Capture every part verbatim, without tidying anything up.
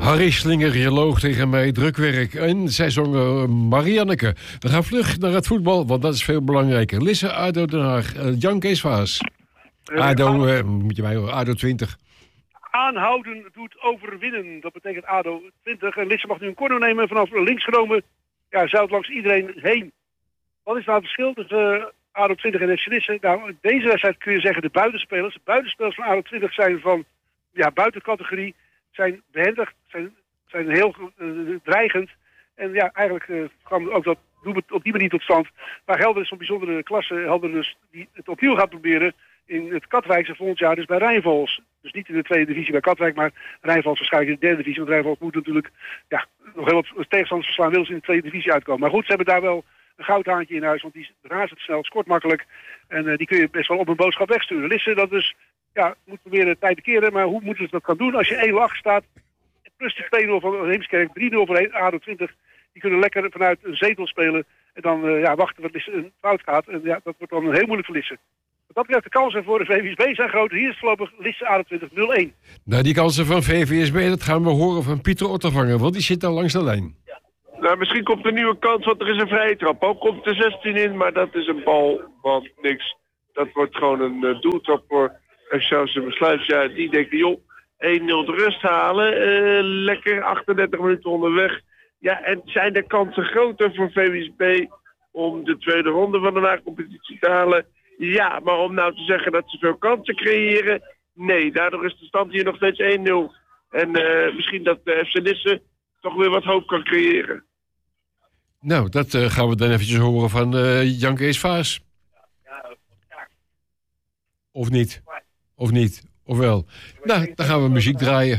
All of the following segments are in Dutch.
Harry Slinger, je loog tegen mij, drukwerk. En zij zongen Marianneke. We gaan vlug naar het voetbal, want dat is veel belangrijker. Lisse, ADO Den Haag, uh, Jan Kees Vaas. ADO, uh, moet je mij horen, ADO twintig. Aanhouden doet overwinnen. Dat betekent ADO twintig. En Lisse mag nu een corner nemen vanaf links genomen. Ja, zou het langs iedereen heen. Wat is nou het verschil tussen uh, ADO twintig en F C Lisse? Nou, in deze wedstrijd kun je zeggen de buitenspelers. De buitenspelers van ADO twintig zijn van ja, buitencategorie. Zijn behendig, zijn, zijn heel uh, dreigend. En ja, eigenlijk uh, kwam ook dat doelpunt op die manier tot stand. Maar Helder is een bijzondere klasse. Helder dus die het opnieuw gaat proberen in het Katwijkse volgend jaar, dus bij Rijnvols. Dus niet in de tweede divisie bij Katwijk, maar Rijnvols waarschijnlijk in de derde divisie. Want Rijnvols moet natuurlijk ja, nog heel wat tegenstanders verslaan, willen ze in de tweede divisie uitkomen. Maar goed, ze hebben daar wel een goudhaantje in huis, want die razend snel, scoort makkelijk. En uh, die kun je best wel op een boodschap wegsturen. Lisse, dat dus, ja, moet proberen tijd te keren, maar hoe moeten ze dat gaan doen als je één nul achter staat? Plus de twee nul van Heemskerk, drie nul voor ADO twintig. Die kunnen lekker vanuit een zetel spelen en dan uh, ja, wachten wat Lisse een fout gaat. En ja, dat wordt dan heel moeilijk voor Lisse. Wat dat betreft de kansen voor de V V S B zijn groot. Hier is voorlopig Lisse ADO twintig nul een. Nou, die kansen van V V S B, dat gaan we horen van Pieter Ottervanger, want die zit dan langs de lijn. Nou, misschien komt er een nieuwe kans, want er is een vrije trap. Ook komt er zestien in, maar dat is een bal van niks. Dat wordt gewoon een uh, doeltrap voor Excelsior Besluit. Ja, die denken, joh, één nul de rust halen. Uh, lekker, achtendertig minuten onderweg. Ja, en zijn de kansen groter voor V V S B om de tweede ronde van de na-competitie te halen? Ja, maar om nou te zeggen dat ze veel kansen creëren, nee. Daardoor is de stand hier nog steeds één nul. En uh, misschien dat de F C Lisse toch weer wat hoop kan creëren. Nou, dat uh, gaan we dan eventjes horen van uh, Jan Kees Vaas. Of niet? Of niet? Of wel? Nou, dan gaan we muziek draaien.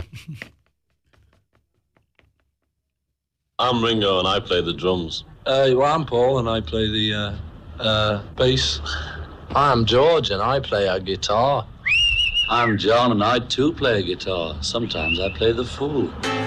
I'm Ringo and I play the drums. Uh, well, I'm Paul and I play the uh, uh, bass. I'm George and I play a guitar. I'm John and I too play a guitar. Sometimes I play the fool.